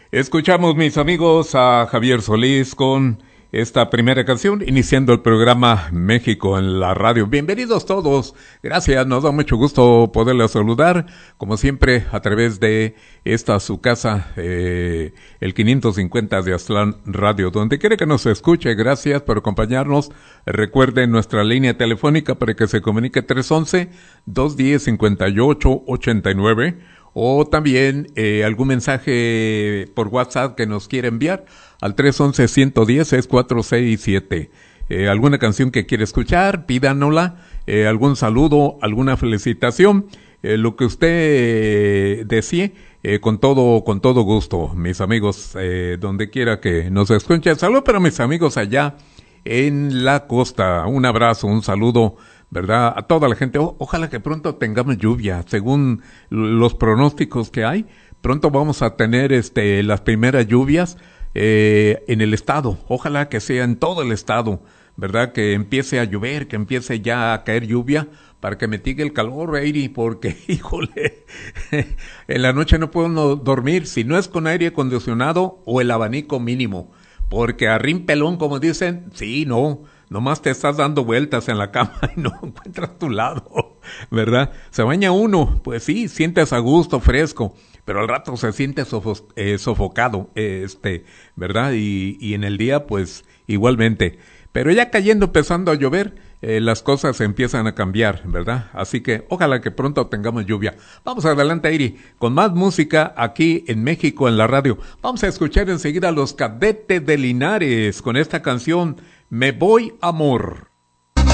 Escuchamos, mis amigos, a Javier Solís con esta primera canción, iniciando el programa México en la radio. Bienvenidos todos, gracias, nos da mucho gusto poderles saludar, como siempre, a través de esta su casa, el 550 de Aztlán Radio, donde quiere que nos escuche. Gracias por acompañarnos. Recuerden nuestra línea telefónica para que se comunique 311-210-5889. O también algún mensaje por WhatsApp que nos quiera enviar al 311-110-6467. Alguna canción que quiere escuchar, pídanosla, algún saludo, alguna felicitación, lo que usted desee, con todo gusto, mis amigos, donde quiera que nos escuche. Saludos para mis amigos allá en la costa. Un abrazo, un saludo, ¿verdad? A toda la gente. Ojalá que pronto tengamos lluvia. Según los pronósticos que hay, pronto vamos a tener las primeras lluvias en el estado. Ojalá que sea en todo el estado, ¿verdad? Que empiece a llover, que empiece ya a caer lluvia para que mitigue el calor, Eiri, porque, híjole, en la noche no puedo dormir si no es con aire acondicionado o el abanico mínimo. Porque a rimpelón, como dicen, sí, no, nomás te estás dando vueltas en la cama y no encuentras tu lado, ¿verdad? Se baña uno, pues sí, sientes a gusto, fresco, pero al rato se siente sofocado, ¿verdad? Y en el día, pues, igualmente. Pero ya cayendo, empezando a llover, las cosas empiezan a cambiar, ¿verdad? Así que ojalá que pronto tengamos lluvia. Vamos adelante, Iri, con más música aquí en México en la radio. Vamos a escuchar enseguida a los Cadetes de Linares con esta canción, Me Voy Amor.